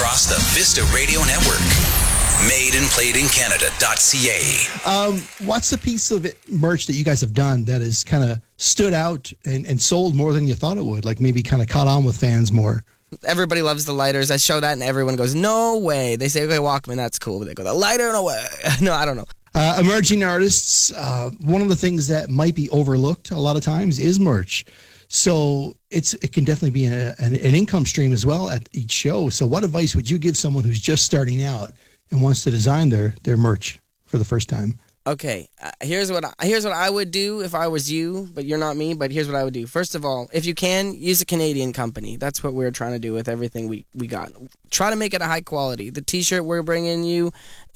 across the Vista Radio Network. MadeandPlayedInCanada.ca. What's the piece of merch that you guys have done that has kind of stood out and sold more than you thought it would? Like maybe kind of caught on with fans more? Everybody loves the lighters. I show that and everyone goes, no way. They say, okay, Walkman, that's cool. But they go, the lighter, no way. No, I don't know. Emerging artists, one of the things that might be overlooked a lot of times is merch. So it can definitely be an income stream as well at each show. So what advice would you give someone who's just starting out and wants to design their merch for the first time? Okay, here's what I would do if I was you, but you're not me, but here's what I would do. First of all, if you can, use a Canadian company. That's what we're trying to do with everything we got. Try to make it a high quality. The t-shirt we're bringing you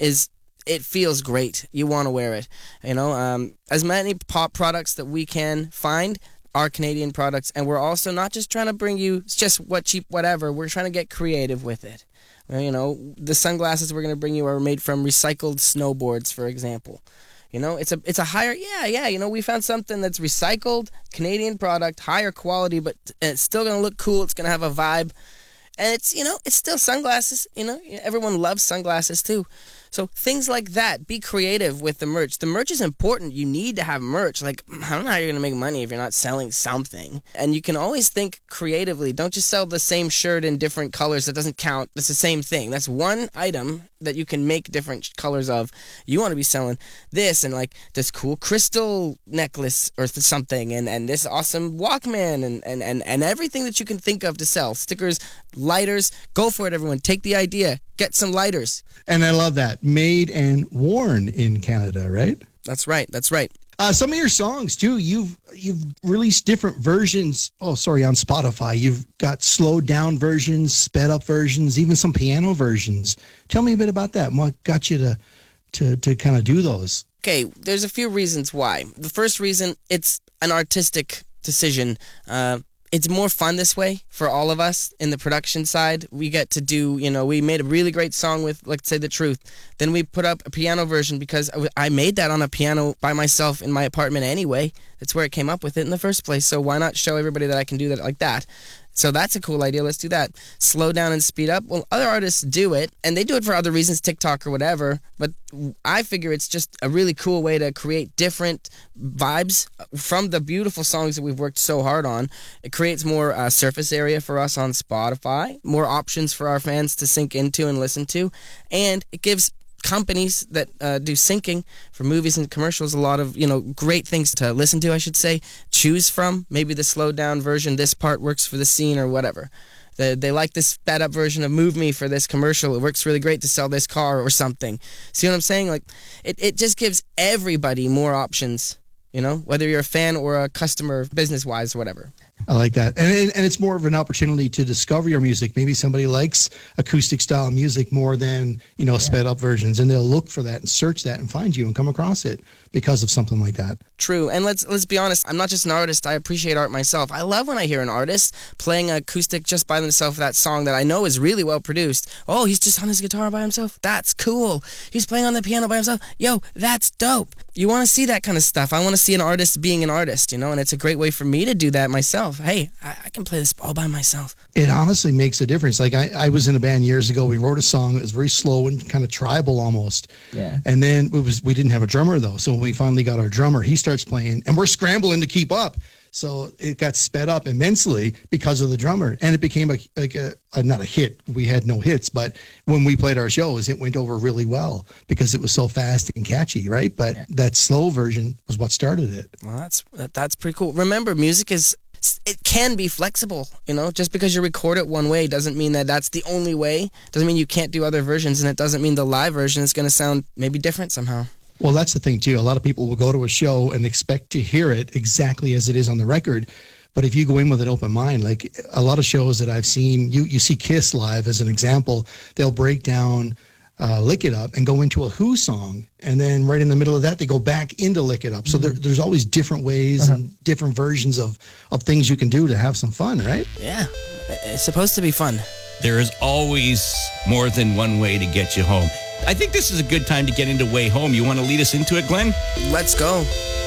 it feels great. You want to wear it. You know, as many pop products that we can find are Canadian products, and we're also not just trying to bring you just what cheap whatever. We're trying to get creative with it. You know, the sunglasses we're going to bring you are made from recycled snowboards, for example. You know, it's a higher, you know, we found something that's recycled, Canadian product, higher quality, but it's still going to look cool. It's going to have a vibe. And it's, you know, it's still sunglasses. You know, everyone loves sunglasses too. So things like that. Be creative with the merch. The merch is important. You need to have merch. Like, I don't know how you're going to make money if you're not selling something. And you can always think creatively. Don't just sell the same shirt in different colors. That doesn't count. That's the same thing. That's one item that you can make different colors of. You want to be selling this and like this cool crystal necklace or something and this awesome Walkman and everything that you can think of to sell. Stickers, lighters. Go for it, everyone. Take the idea. Get some lighters. And I love that. Made and worn in Canada, right? That's right. That's right. Some of your songs, too, you've released different versions. Oh, sorry, on Spotify. You've got slowed down versions, sped up versions, even some piano versions. Tell me a bit about that. What got you to kind of do those? Okay, there's a few reasons why. The first reason, it's an artistic decision. It's more fun this way for all of us in the production side. We get to do, you know, we made a really great song with, let's say, The Truth. Then we put up a piano version because I made that on a piano by myself in my apartment anyway. That's where I came up with it in the first place. So why not show everybody that I can do that like that? So that's a cool idea. Let's do that. Slow down and speed up. Well, other artists do it, and they do it for other reasons, TikTok or whatever, but I figure it's just a really cool way to create different vibes from the beautiful songs that we've worked so hard on. It creates more surface area for us on Spotify, more options for our fans to sync into and listen to, and it gives companies that do syncing for movies and commercials a lot of, you know, great things to listen to, I should say, choose from. Maybe the slowed down version, this part works for the scene or whatever. They like this sped up version of Move Me for this commercial. It works really great to sell this car or something. See what I'm saying? Like, it just gives everybody more options, you know, whether you're a fan or a customer, business-wise, whatever. I like that. And it's more of an opportunity to discover your music. Maybe somebody likes acoustic style music more than, you know, sped up versions, and they'll look for that and search that and find you and come across it because of something like that. True. And let's be honest, I'm not just an artist. I appreciate art myself. I love when I hear an artist playing acoustic just by themselves, that song that I know is really well produced. Oh, he's just on his guitar by himself? That's cool. He's playing on the piano by himself? Yo, that's dope. You want to see that kind of stuff. I want to see an artist being an artist, you know, and it's a great way for me to do that myself. Hey, I can play this all by myself. It honestly makes a difference. Like I was in a band years ago. We wrote a song that was very slow and kind of tribal almost. Yeah. And then we didn't have a drummer though. So when we finally got our drummer, he starts playing and we're scrambling to keep up. So it got sped up immensely because of the drummer, and it became not a hit. We had no hits, but when we played our shows, it went over really well because it was so fast and catchy, right? But that slow version was what started it. Well, that's pretty cool. Remember, music it can be flexible, you know. Just because you record it one way doesn't mean that that's the only way. Doesn't mean you can't do other versions, and it doesn't mean the live version is going to sound maybe different somehow. Well, that's the thing, too. A lot of people will go to a show and expect to hear it exactly as it is on the record. But if you go in with an open mind, like a lot of shows that I've seen, you see Kiss live as an example, they'll break down Lick It Up and go into a Who song. And then right in the middle of that, they go back into Lick It Up. So there's always different ways and different versions of things you can do to have some fun, right? Yeah, it's supposed to be fun. There is always more than one way to get you home. I think this is a good time to get into Way Home. You want to lead us into it, Glenn? Let's go.